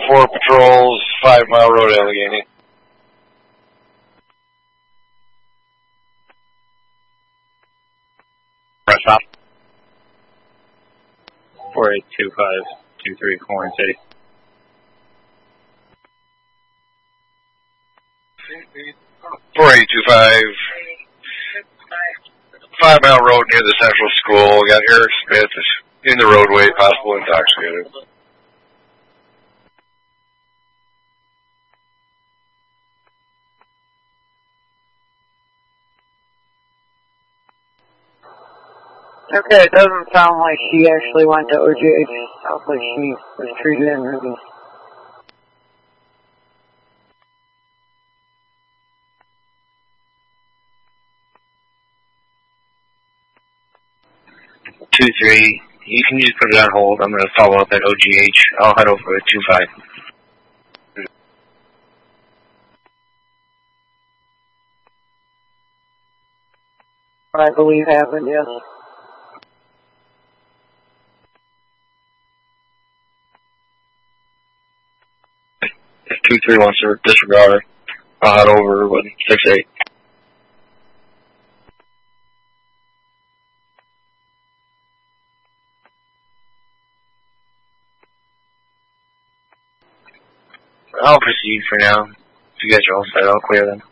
4 patrols, 5 Mile Road, Allegheny. Press off. 482523 Corn City. 4825, 5 Mile Road near the Central School. We got Eric Smith in the roadway, possible intoxicated. Okay, it doesn't sound like she actually went to OGH. Sounds like she was treated in Ruby. Two three. You can just put it on hold. I'm going to follow up at OGH. I'll head over at 25. I believe happened, yes. If 23 wants to disregard, I'll head over with 68. I'll proceed for now. If you guys are all set, I'll clear them.